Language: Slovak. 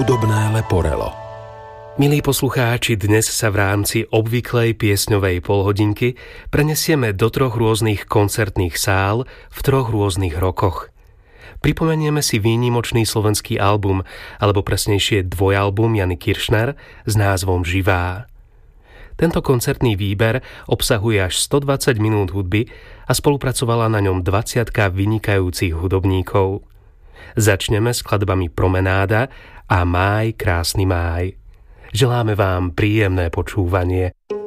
Hudobné leporelo. Milí poslucháči, dnes sa v rámci obvyklej piesňovej polhodinky prenesieme do 3 rôznych koncertných sál v 3 rôznych rokoch. Pripomenieme si výnimočný slovenský album, alebo presnejšie dvojalbum Jany Kiršner s názvom Živá. Tento koncertný výber obsahuje až 120 minút hudby a spolupracovala na ňom 20 vynikajúcich hudobníkov. Začneme skladbami Promenáda a Máj, krásny máj. Želáme vám príjemné počúvanie.